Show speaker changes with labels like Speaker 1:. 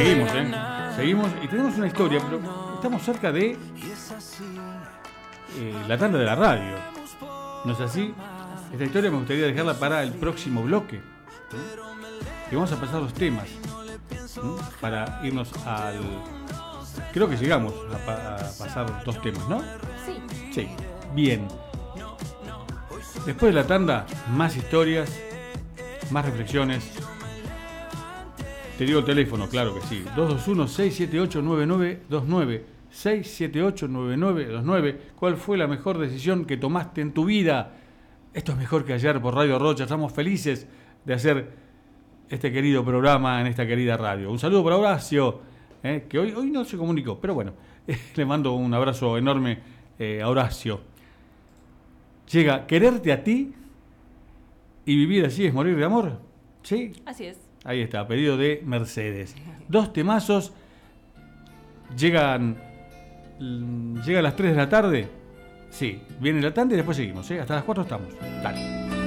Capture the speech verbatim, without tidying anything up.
Speaker 1: seguimos, ¿eh? Seguimos y tenemos una historia, pero estamos cerca de eh, la tanda de la radio. ¿No es así? Esta historia me gustaría dejarla para el próximo bloque. ¿Sí? Y vamos a pasar los temas, ¿sí? Para irnos al... Creo que llegamos a, pa- a pasar dos temas, ¿no?
Speaker 2: Sí.
Speaker 1: Sí. Bien. Después de la tanda, más historias, más reflexiones. Te digo el teléfono, claro que sí. dos dos uno, seis siete ocho, nueve nueve dos nueve. seis siete ocho, nueve nueve dos nueve. ¿Cuál fue la mejor decisión que tomaste en tu vida? Esto es Mejor que Ayer por Radio Rocha. Estamos felices de hacer este querido programa en esta querida radio. Un saludo para Horacio, eh, que hoy, hoy no se comunicó, pero bueno, eh, le mando un abrazo enorme eh, a Horacio. Llega Quererte a ti y vivir así es morir de amor. ¿Sí?
Speaker 2: Así es.
Speaker 1: Ahí está, pedido de Mercedes. Dos temazos. Llegan. Llega a las tres de la tarde. Sí, viene la tanda y después seguimos, ¿eh? Hasta las cuatro estamos. Dale.